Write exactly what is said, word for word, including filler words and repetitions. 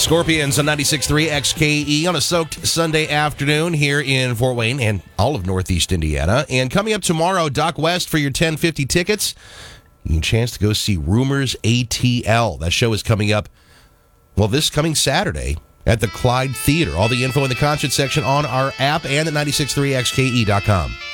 Scorpions on ninety-six point three X K E on a soaked Sunday afternoon here in Fort Wayne and all of Northeast Indiana. And coming up tomorrow, Doc West for your ten fifty tickets. You get a chance to go see Rumors A T L. That show is coming up, well, this coming Saturday at the Clyde Theater. All the info in the concert section on our app and at ninety-six point three X K E dot com.